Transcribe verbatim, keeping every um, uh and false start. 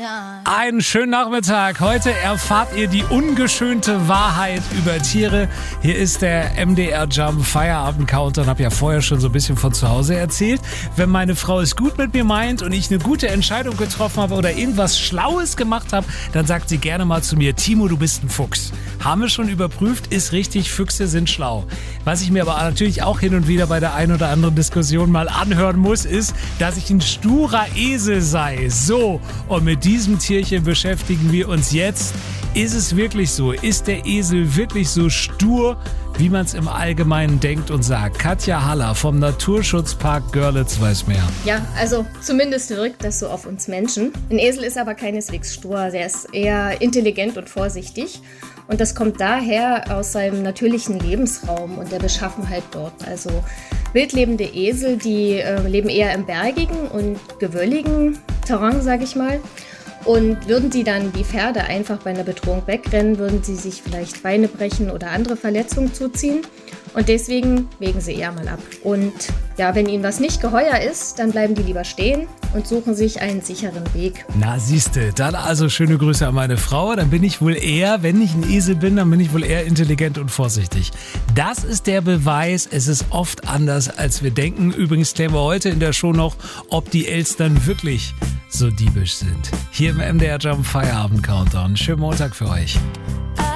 Einen schönen Nachmittag. Heute erfahrt ihr die ungeschönte Wahrheit über Tiere. Hier ist der M D R Jump Feierabend Countdown. Hab ja vorher schon so ein bisschen von zu Hause erzählt. Wenn meine Frau es gut mit mir meint und ich eine gute Entscheidung getroffen habe oder irgendwas Schlaues gemacht habe, dann sagt sie gerne mal zu mir: Timo, du bist ein Fuchs. Haben wir schon überprüft, ist richtig, Füchse sind schlau. Was ich mir aber natürlich auch hin und wieder bei der ein oder anderen Diskussion mal anhören muss, ist, dass ich ein sturer Esel sei. So, und mit diesem Tierchen beschäftigen wir uns jetzt. Ist es wirklich so? Ist der Esel wirklich so stur, wie man es im Allgemeinen denkt und sagt? Katja Haller vom Naturschutzpark Görlitz weiß mehr. Ja, also zumindest wirkt das so auf uns Menschen. Ein Esel ist aber keineswegs stur. Er ist eher intelligent und vorsichtig. Und das kommt daher aus seinem natürlichen Lebensraum und der Beschaffenheit dort. Also wildlebende Esel, die äh, leben eher im bergigen und gewölligen Terrain, sage ich mal. Und würden sie dann wie Pferde einfach bei einer Bedrohung wegrennen, würden sie sich vielleicht Beine brechen oder andere Verletzungen zuziehen. Und deswegen wägen sie eher mal ab. Und ja, wenn ihnen was nicht geheuer ist, dann bleiben die lieber stehen und suchen sich einen sicheren Weg. Na siehste, dann also schöne Grüße an meine Frau. Dann bin ich wohl eher, wenn ich ein Esel bin, dann bin ich wohl eher intelligent und vorsichtig. Das ist der Beweis, es ist oft anders, als wir denken. Übrigens klären wir heute in der Show noch, ob die Elstern wirklich so diebisch sind. Hier im M D R Jump Feierabend Countdown. Schönen Montag für euch.